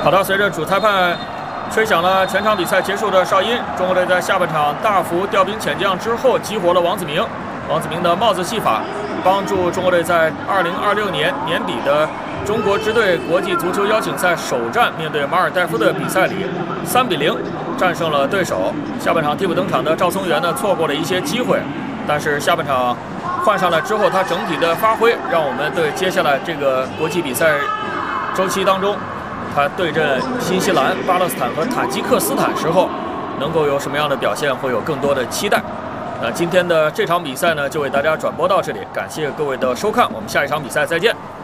好的，随着主裁判吹响了全场比赛结束的哨音，中国队在下半场大幅调兵遣将之后，激活了王子铭。王子铭的帽子戏法，帮助中国队在2026年年底的中国支队国际足球邀请赛首战面对马尔代夫的比赛里，3比0战胜了对手。下半场替补登场的赵松元呢，错过了一些机会，但是下半场换上来之后，他整体的发挥让我们对接下来这个国际比赛周期当中，他对阵新西兰、巴勒斯坦和塔吉克斯坦时候，能够有什么样的表现，会有更多的期待。那今天的这场比赛呢，就为大家转播到这里，感谢各位的收看，我们下一场比赛再见。